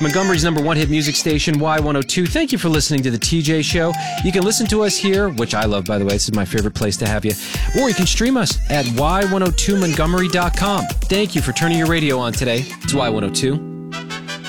Montgomery's number one hit music station, Y102. Thank you for listening to The TJ Show. You can listen to us here, which I love, by the way. This is my favorite place to have you. Or you can stream us at y102montgomery.com. Thank you for turning your radio on today. It's Y102.